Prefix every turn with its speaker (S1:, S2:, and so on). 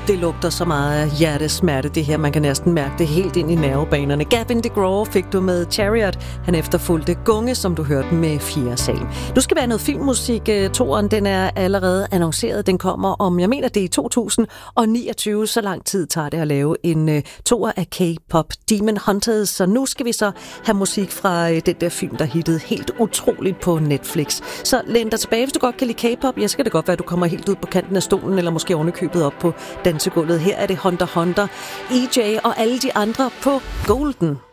S1: Det lugter så meget af hjertesmerte, det her. Man kan næsten mærke det helt ind i nervebanerne. Gavin DeGraw fik du med Chariot. Han efterfulgte Gunge, som du hørte med 4. sal. Nu skal være noget filmmusik. Toren, den er allerede annonceret. Den kommer om, jeg mener det er i 2029. Så lang tid tager det at lave en toer af K-pop Demon Hunters. Så nu skal vi så have musik fra den der film, der hittede helt utroligt på Netflix. Så læn dig tilbage, hvis du godt kan lide K-pop. Jeg skal det godt være, at du kommer helt ud på kanten af stolen, eller måske ovenikøbet op på dansegulvet. Her er det Hunter, EJ og alle de andre på Golden.